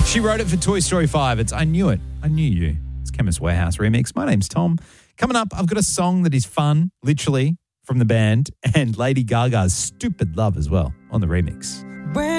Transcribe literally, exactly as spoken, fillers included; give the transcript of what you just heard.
She wrote it for Toy Story five. It's I Knew It. I Knew You. It's Chemist Warehouse remix. My name's Tom. Coming up, I've got a song that is fun, literally, from the band, and Lady Gaga's Stupid Love as well on the remix. When